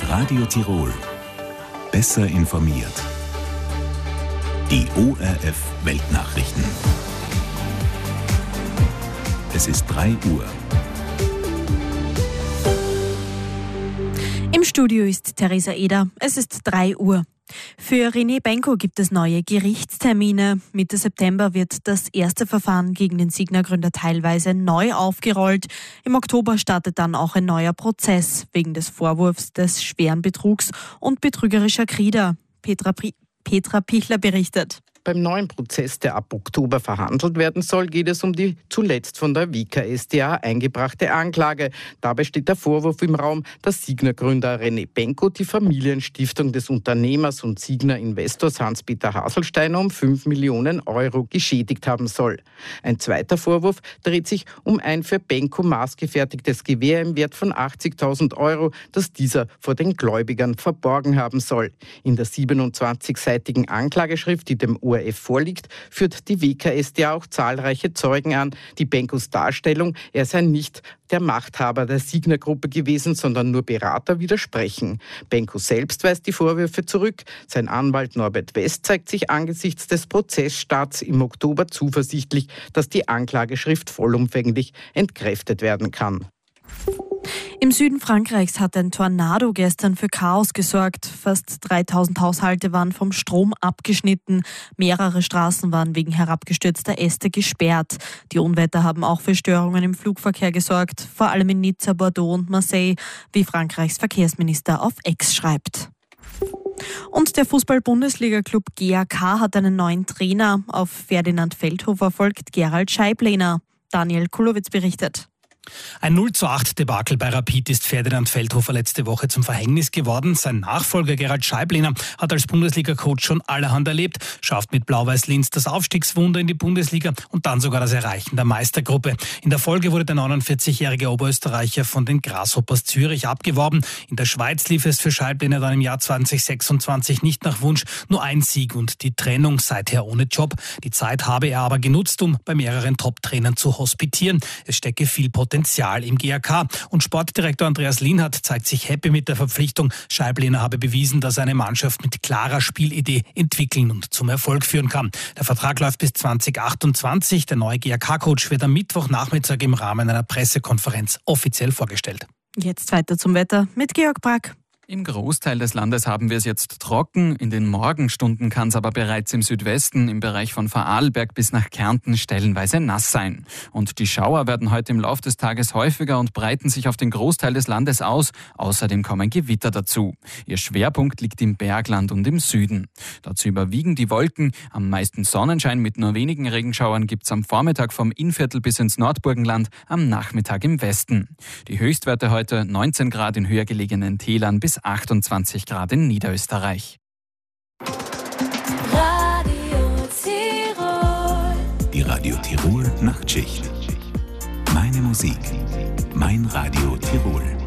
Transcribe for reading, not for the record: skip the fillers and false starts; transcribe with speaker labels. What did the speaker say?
Speaker 1: Radio Tirol. Besser informiert. Die ORF Weltnachrichten. Es ist 3 Uhr.
Speaker 2: Im Studio ist Theresa Eder. Es ist 3 Uhr. Für René Benko gibt es neue Gerichtstermine. Mitte September wird das erste Verfahren gegen den Signa-Gründer teilweise neu aufgerollt. Im Oktober startet dann auch ein neuer Prozess wegen des Vorwurfs des schweren Betrugs und betrügerischer Krieder. Petra Pichler berichtet.
Speaker 3: Beim neuen Prozess, der ab Oktober verhandelt werden soll, geht es um die zuletzt von der WKStA eingebrachte Anklage. Dabei steht der Vorwurf im Raum, dass Signa-Gründer René Benko die Familienstiftung des Unternehmers und Signa-Investors Hans-Peter Haselsteiner um 5 Millionen Euro geschädigt haben soll. Ein zweiter Vorwurf dreht sich um ein für Benko maßgefertigtes Gewehr im Wert von 80.000 Euro, das dieser vor den Gläubigern verborgen haben soll. In der 27-seitigen Anklageschrift, die dem ORF vorliegt, führt die WKStA auch zahlreiche Zeugen an, die Benkos Darstellung, er sei nicht der Machthaber der Signa-Gruppe gewesen, sondern nur Berater, widersprechen. Benko selbst weist die Vorwürfe zurück. Sein Anwalt Norbert West zeigt sich angesichts des Prozessstarts im Oktober zuversichtlich, dass die Anklageschrift vollumfänglich entkräftet werden kann.
Speaker 2: Im Süden Frankreichs hat ein Tornado gestern für Chaos gesorgt. Fast 3000 Haushalte waren vom Strom abgeschnitten. Mehrere Straßen waren wegen herabgestürzter Äste gesperrt. Die Unwetter haben auch für Störungen im Flugverkehr gesorgt, vor allem in Nizza, Bordeaux und Marseille, wie Frankreichs Verkehrsminister auf X schreibt. Und der Fußball-Bundesliga-Club GAK hat einen neuen Trainer. Auf Ferdinand Feldhofer folgt Gerald Scheiblehner. Daniel Kulowitz berichtet.
Speaker 4: Ein 0:8 bei Rapid ist Ferdinand Feldhofer letzte Woche zum Verhängnis geworden. Sein Nachfolger Gerald Scheiblehner hat als Bundesliga-Coach schon allerhand erlebt, schafft mit Blau-Weiß-Linz das Aufstiegswunder in die Bundesliga und dann sogar das Erreichen der Meistergruppe. In der Folge wurde der 49-jährige Oberösterreicher von den Grasshoppers Zürich abgeworben. In der Schweiz lief es für Scheiblehner dann im Jahr 2026 nicht nach Wunsch, nur ein Sieg und die Trennung, seither ohne Job. Die Zeit habe er aber genutzt, um bei mehreren Top-Trainern zu hospitieren. Es stecke viel Potenzial im GAK. Und Sportdirektor Andreas Lienhardt zeigt sich happy mit der Verpflichtung. Scheiblehner habe bewiesen, dass er eine Mannschaft mit klarer Spielidee entwickeln und zum Erfolg führen kann. Der Vertrag läuft bis 2028. Der neue GAK-Coach wird am Mittwochnachmittag im Rahmen einer Pressekonferenz offiziell vorgestellt.
Speaker 2: Jetzt weiter zum Wetter mit Georg Brack.
Speaker 5: Im Großteil des Landes haben wir es jetzt trocken. In den Morgenstunden kann es aber bereits im Südwesten, im Bereich von Vorarlberg bis nach Kärnten stellenweise nass sein. Und die Schauer werden heute im Laufe des Tages häufiger und breiten sich auf den Großteil des Landes aus. Außerdem kommen Gewitter dazu. Ihr Schwerpunkt liegt im Bergland und im Süden. Dazu überwiegen die Wolken. Am meisten Sonnenschein mit nur wenigen Regenschauern gibt es am Vormittag vom Innviertel bis ins Nordburgenland, am Nachmittag im Westen. Die Höchstwerte heute 19 Grad in höher gelegenen Tälern bis 28 Grad in Niederösterreich.
Speaker 1: Radio Tirol. Die Radio Tirol Nachtschicht. Meine Musik, mein Radio Tirol.